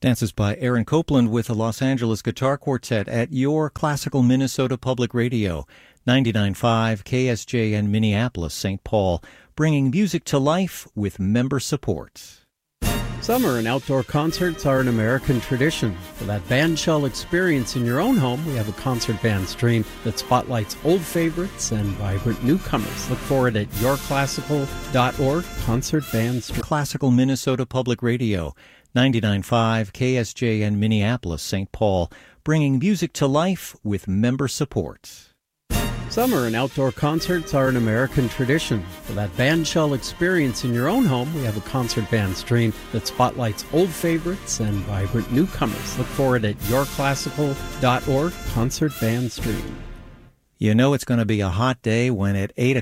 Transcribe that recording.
Dances by Aaron Copland with the Los Angeles Guitar Quartet at your Classical Minnesota Public Radio, 99.5 KSJN Minneapolis, St. Paul, bringing music to life with member support. Summer and outdoor concerts are an American tradition. For that bandshell experience in your own home, we have a concert band stream that spotlights old favorites and vibrant newcomers. Look for it at yourclassical.org, concert band stream. Classical Minnesota Public Radio, 99.5 KSJN Minneapolis, St. Paul, bringing music to life with member support. Summer and outdoor concerts are an American tradition. For that bandshell experience in your own home, we have a concert band stream that spotlights old favorites and vibrant newcomers. Look for it at yourclassical.org, concert band stream. You know it's going to be a hot day when at 8